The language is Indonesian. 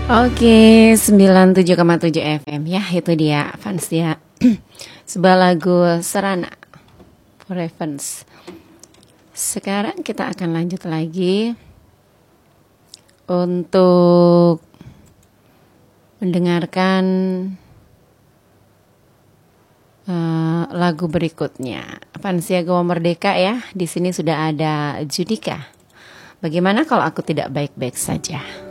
Oke, 97,7 FM ya, itu dia Fansia. Sebuah lagu Serana for Evans. Sekarang kita akan lanjut lagi untuk mendengarkan lagu berikutnya. Fansia Goa Merdeka ya. Di sini sudah ada Judika. Bagaimana kalau aku tidak baik-baik saja?